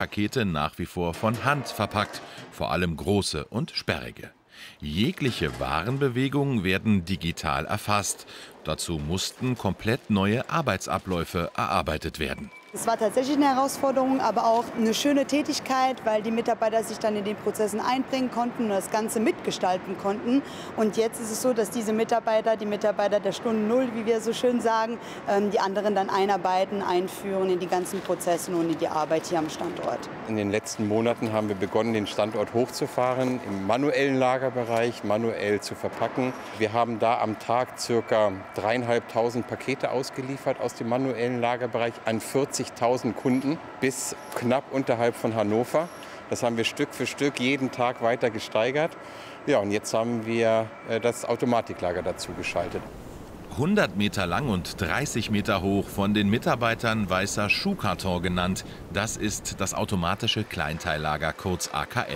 Pakete nach wie vor von Hand verpackt, vor allem große und sperrige. Jegliche Warenbewegungen werden digital erfasst. Dazu mussten komplett neue Arbeitsabläufe erarbeitet werden. Es war tatsächlich eine Herausforderung, aber auch eine schöne Tätigkeit, weil die Mitarbeiter sich dann in den Prozessen einbringen konnten und das Ganze mitgestalten konnten. Und jetzt ist es so, dass diese Mitarbeiter, die Mitarbeiter der Stunde Null, wie wir so schön sagen, die anderen dann einarbeiten, einführen in die ganzen Prozesse und in die Arbeit hier am Standort. In den letzten Monaten haben wir begonnen, den Standort hochzufahren, im manuellen Lagerbereich manuell zu verpacken. Wir haben da am Tag ca. 3.500 Pakete ausgeliefert aus dem manuellen Lagerbereich an 40.000 Kunden bis knapp unterhalb von Hannover. Das haben wir Stück für Stück jeden Tag weiter gesteigert. Ja, und jetzt haben wir das Automatiklager dazu geschaltet. 100 Meter lang und 30 Meter hoch, von den Mitarbeitern weißer Schuhkarton genannt. Das ist das automatische Kleinteillager, kurz AKL.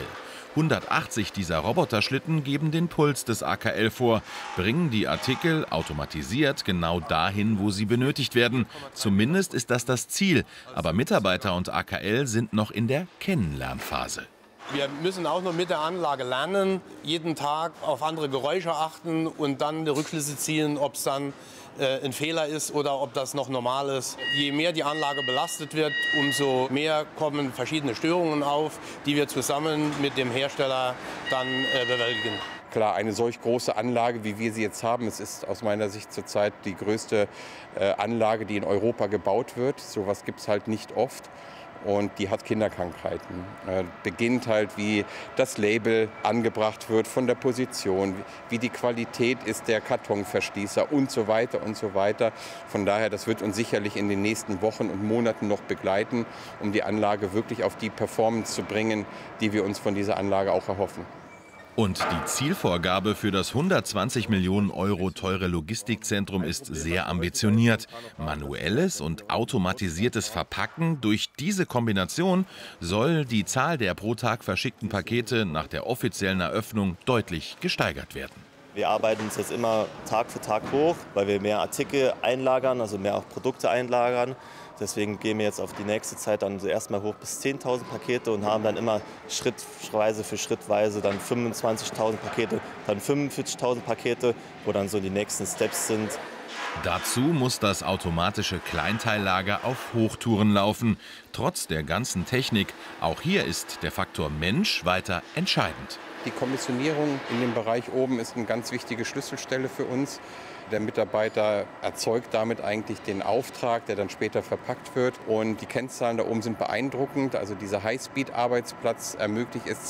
180 dieser Roboterschlitten geben den Puls des AKL vor, bringen die Artikel automatisiert genau dahin, wo sie benötigt werden. Zumindest ist das das Ziel. Aber Mitarbeiter und AKL sind noch in der Kennenlernphase. Wir müssen auch noch mit der Anlage lernen, jeden Tag auf andere Geräusche achten und dann die Rückschlüsse ziehen, ob es dann ein Fehler ist oder ob das noch normal ist. Je mehr die Anlage belastet wird, umso mehr kommen verschiedene Störungen auf, die wir zusammen mit dem Hersteller dann bewältigen. Klar, eine solch große Anlage, wie wir sie jetzt haben, es ist aus meiner Sicht zurzeit die größte Anlage, die in Europa gebaut wird. So etwas gibt es halt nicht oft. Und die hat Kinderkrankheiten. Beginnt halt, wie das Label angebracht wird von der Position, wie die Qualität ist der Kartonverschließer und so weiter und so weiter. Von daher, das wird uns sicherlich in den nächsten Wochen und Monaten noch begleiten, um die Anlage wirklich auf die Performance zu bringen, die wir uns von dieser Anlage auch erhoffen. Und die Zielvorgabe für das 120 Millionen Euro teure Logistikzentrum ist sehr ambitioniert. Manuelles und automatisiertes Verpacken, durch diese Kombination soll die Zahl der pro Tag verschickten Pakete nach der offiziellen Eröffnung deutlich gesteigert werden. Wir arbeiten uns jetzt immer Tag für Tag hoch, weil wir mehr Artikel einlagern, also mehr auch Produkte einlagern. Deswegen gehen wir jetzt auf die nächste Zeit dann so erstmal hoch bis 10.000 Pakete und haben dann immer schrittweise dann 25.000 Pakete, dann 45.000 Pakete, wo dann so die nächsten Steps sind. Dazu muss das automatische Kleinteillager auf Hochtouren laufen, trotz der ganzen Technik. Auch hier ist der Faktor Mensch weiter entscheidend. Die Kommissionierung in dem Bereich oben ist eine ganz wichtige Schlüsselstelle für uns. Der Mitarbeiter erzeugt damit eigentlich den Auftrag, der dann später verpackt wird. Und die Kennzahlen da oben sind beeindruckend. Also dieser Highspeed-Arbeitsplatz ermöglicht es,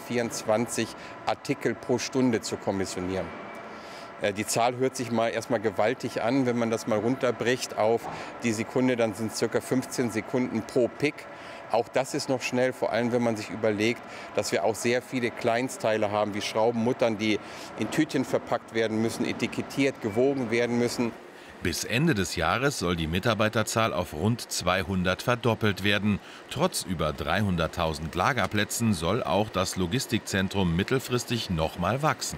224 Artikel pro Stunde zu kommissionieren. Die Zahl hört sich erstmal gewaltig an. Wenn man das mal runterbricht auf die Sekunde, dann sind es ca. 15 Sekunden pro Pick. Auch das ist noch schnell, vor allem wenn man sich überlegt, dass wir auch sehr viele Kleinstteile haben, wie Schraubenmuttern, die in Tütchen verpackt werden müssen, etikettiert, gewogen werden müssen. Bis Ende des Jahres soll die Mitarbeiterzahl auf rund 200 verdoppelt werden. Trotz über 300.000 Lagerplätzen soll auch das Logistikzentrum mittelfristig noch mal wachsen.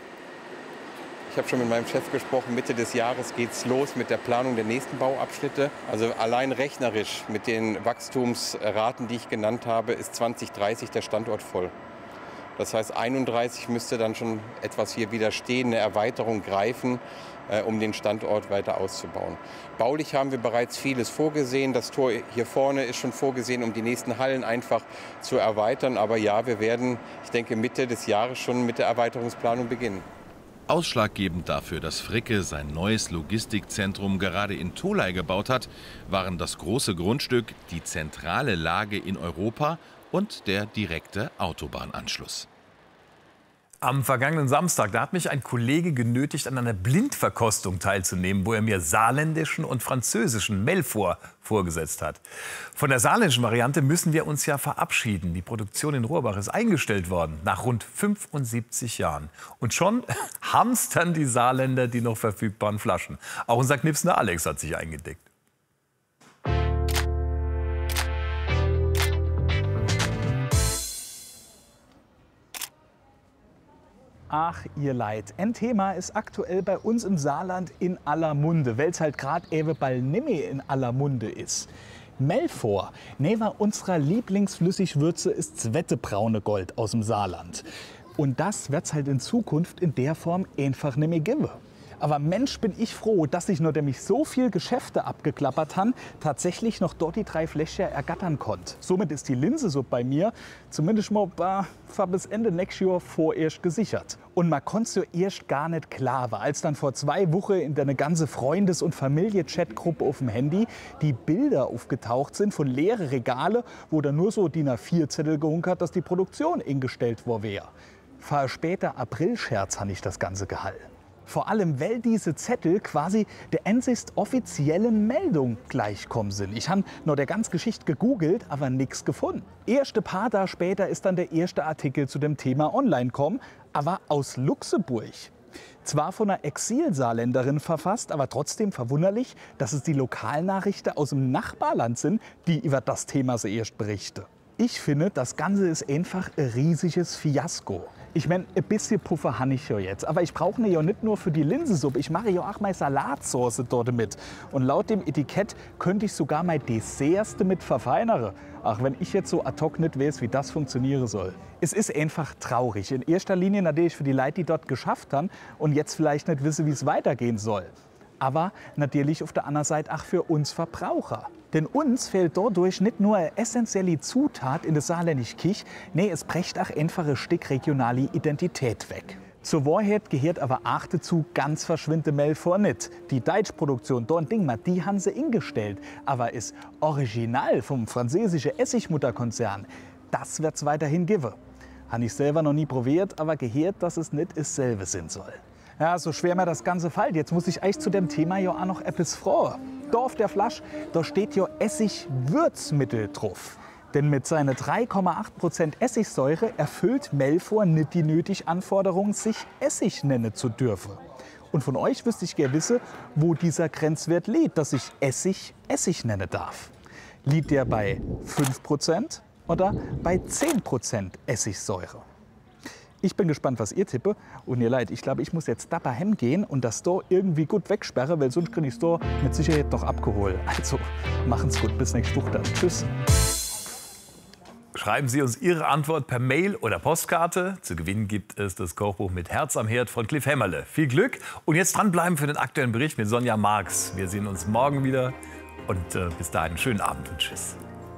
Ich habe schon mit meinem Chef gesprochen, Mitte des Jahres geht es los mit der Planung der nächsten Bauabschnitte. Also allein rechnerisch mit den Wachstumsraten, die ich genannt habe, ist 2030 der Standort voll. Das heißt, 31 müsste dann schon etwas hier wieder stehen, eine Erweiterung greifen, um den Standort weiter auszubauen. Baulich haben wir bereits vieles vorgesehen. Das Tor hier vorne ist schon vorgesehen, um die nächsten Hallen einfach zu erweitern. Aber ja, wir werden, ich denke, Mitte des Jahres schon mit der Erweiterungsplanung beginnen. Ausschlaggebend dafür, dass Fricke sein neues Logistikzentrum gerade in Tholey gebaut hat, waren das große Grundstück, die zentrale Lage in Europa und der direkte Autobahnanschluss. Am vergangenen Samstag, da hat mich ein Kollege genötigt, an einer Blindverkostung teilzunehmen, wo er mir saarländischen und französischen Melfort vorgesetzt hat. Von der saarländischen Variante müssen wir uns ja verabschieden. Die Produktion in Rohrbach ist eingestellt worden, nach rund 75 Jahren. Und schon hamstern die Saarländer die noch verfügbaren Flaschen. Auch unser Knipsender Alex hat sich eingedeckt. Ach, ihr Leid. Ein Thema ist aktuell bei uns im Saarland in aller Munde, weil es halt gerade eben bald nimmer in aller Munde ist. Melfor, neben unserer Lieblingsflüssigwürze, ist Zwettebraune Gold aus dem Saarland. Und das wird's halt in Zukunft in der Form einfach nicht mehr geben. Aber Mensch, bin ich froh, dass ich, nachdem ich so viel Geschäfte abgeklappert habe, tatsächlich noch dort die 3 Fläschchen ergattern konnte. Somit ist die Linsensuppe bei mir zumindest mal bis Ende nächstes Jahr vorerst gesichert. Und man konnte es ja erst gar nicht klar war, als dann vor 2 Wochen in der ganze Freundes- und Familie-Chat-Gruppe auf dem Handy die Bilder aufgetaucht sind von leeren Regale, wo dann nur so DIN A4-Zettel gehunkert, dass die Produktion eingestellt worden wäre. Für später April-Scherz habe ich das Ganze gehalten. Vor allem, weil diese Zettel quasi der einzigst offiziellen Meldung gleichkommen sind. Ich habe noch der ganzen Geschichte gegoogelt, aber nichts gefunden. Erste paar Tage später ist dann der erste Artikel zu dem Thema online gekommen, aber aus Luxemburg. Zwar von einer Exilsaarländerin verfasst, aber trotzdem verwunderlich, dass es die Lokalnachrichten aus dem Nachbarland sind, die über das Thema zuerst berichten. Ich finde, das Ganze ist einfach ein riesiges Fiasko. Ich meine, ein bisschen Puffer habe ich ja jetzt. Aber ich brauche ne ja nicht nur für die Linsensuppe. Ich mache ja auch meine Salatsauce dort mit. Und laut dem Etikett könnte ich sogar mein Desserts damit verfeinern. Ach, wenn ich jetzt so ad hoc nicht weiß, wie das funktionieren soll. Es ist einfach traurig. In erster Linie natürlich für die Leute, die dort geschafft haben und jetzt vielleicht nicht wissen, wie es weitergehen soll. Aber natürlich auf der anderen Seite auch für uns Verbraucher. Denn uns fehlt dadurch nicht nur eine essentielle Zutat in der saarländischen Küche, nee, es bricht auch einfach ein Stück regionale Identität weg. Zur Wahrheit gehört aber auch dazu, ganz verschwinde Melfor nicht. Die deutsche Produktion, dort Dingma, die haben sie ingestellt. Aber ist Original vom französischen Essigmutterkonzern, das wird es weiterhin geben. Habe ich selber noch nie probiert, aber gehört, dass es nicht dasselbe sein soll. Ja, so schwer mir das Ganze fällt. Jetzt muss ich eigentlich zu dem Thema ja auch noch etwas fragen. Da auf der Flasche, da steht ja Essig-Würzmittel drauf. Denn mit seiner 3,8% Essigsäure erfüllt Melfor nicht die nötige Anforderung, sich Essig nennen zu dürfen. Und von euch wüsste ich gerne wissen, wo dieser Grenzwert liegt, dass ich Essig nennen darf. Liegt der bei 5% oder bei 10% Essigsäure? Ich bin gespannt, was ihr tippe. Und ihr leid, ich glaube, ich muss jetzt dabei gehen und das Store irgendwie gut wegsperren, weil sonst kriege ich das Store mit Sicherheit noch abgeholt. Also, machen's gut, bis nächste Woche dann. Tschüss. Schreiben Sie uns Ihre Antwort per Mail oder Postkarte. Zu gewinnen gibt es das Kochbuch mit Herz am Herd von Cliff Hämmerle. Viel Glück und jetzt dranbleiben für den aktuellen Bericht mit Sonja Marx. Wir sehen uns morgen wieder und bis dahin einen schönen Abend und tschüss.